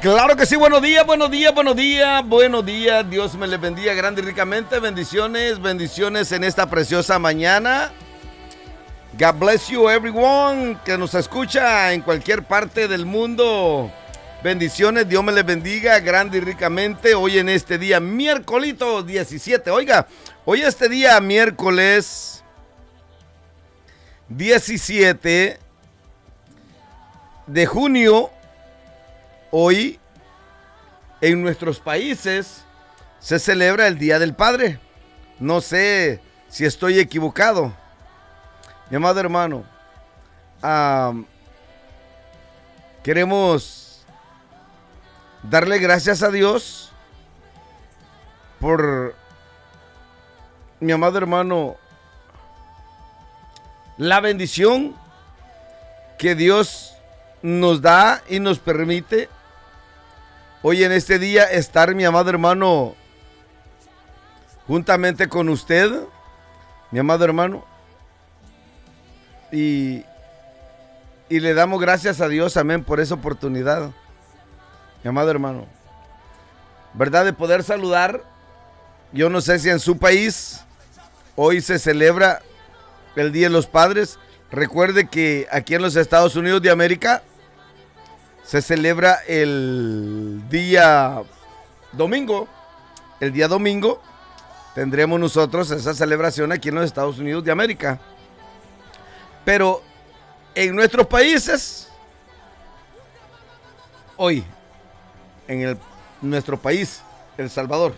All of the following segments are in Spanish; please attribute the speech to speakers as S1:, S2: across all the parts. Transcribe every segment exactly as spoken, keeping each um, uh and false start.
S1: Claro que sí, buenos días, buenos días, buenos días, buenos días. Dios me les bendiga grande y ricamente. Bendiciones, bendiciones en esta preciosa mañana. God bless you everyone que nos escucha en cualquier parte del mundo. Bendiciones, Dios me les bendiga grande y ricamente. Hoy en este día, miércoles diecisiete. Oiga, hoy este día, miércoles diecisiete de junio. Hoy, en nuestros países, se celebra el Día del Padre. No sé si estoy equivocado. Mi amado hermano, um, queremos darle gracias a Dios por, mi amado hermano, la bendición que Dios nos da y nos permite hoy en este día estar, mi amado hermano, juntamente con usted, mi amado hermano, y, y le damos gracias a Dios, amén, por esa oportunidad, mi amado hermano, verdad, de poder saludar. Yo no sé si en su país hoy se celebra el Día de los Padres. Recuerde que aquí en los Estados Unidos de América se celebra el día domingo. El día domingo tendremos nosotros esa celebración aquí en los Estados Unidos de América. Pero en nuestros países, hoy, en el, nuestro país, El Salvador,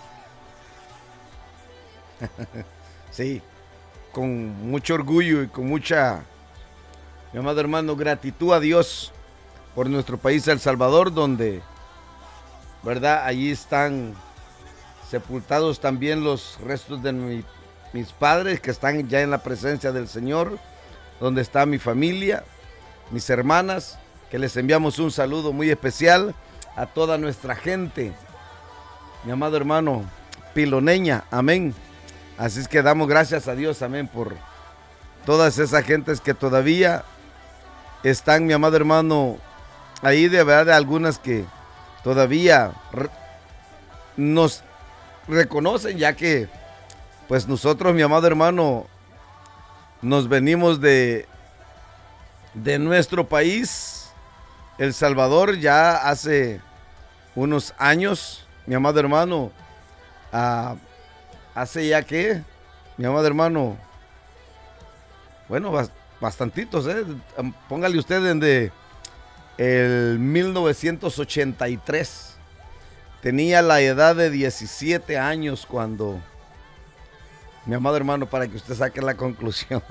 S1: sí, con mucho orgullo y con mucha, mi amado hermano, gratitud a Dios por nuestro país, El Salvador, donde, verdad, allí están sepultados también los restos de mi, mis padres que están ya en la presencia del Señor, donde está mi familia, mis hermanas, que les enviamos un saludo muy especial a toda nuestra gente, mi amado hermano, piloneña, amén. Así es que damos gracias a Dios, amén, por todas esas gentes que todavía están, mi amado hermano, ahí, de verdad, algunas que todavía re- nos reconocen, ya que pues nosotros, mi amado hermano, nos venimos de, de nuestro país, El Salvador, ya hace unos años, mi amado hermano, uh, hace ya que, mi amado hermano, bueno, bastantitos, ¿eh? Póngale usted desde el mil novecientos ochenta y tres. Tenía la edad de diecisiete años cuando, mi amado hermano, para que usted saque la conclusión.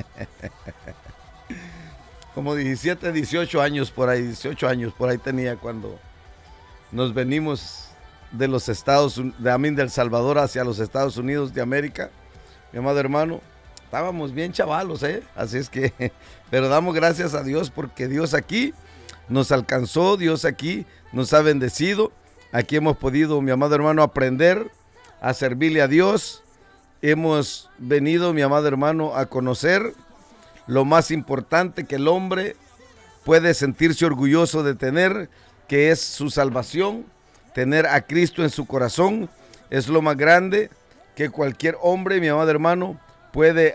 S1: Como diecisiete, dieciocho años por ahí, dieciocho años por ahí tenía cuando nos venimos de los Estados Unidos, de Amín del Salvador hacia los Estados Unidos de América. Mi amado hermano, estábamos bien chavalos, ¿eh? Así es que, pero damos gracias a Dios porque Dios aquí nos alcanzó, Dios aquí nos ha bendecido. Aquí hemos podido, mi amado hermano, aprender a servirle a Dios. Hemos venido, mi amado hermano, a conocer lo más importante que el hombre puede sentirse orgulloso de tener, que es su salvación. Tener a Cristo en su corazón es lo más grande que cualquier hombre, mi amado hermano, puede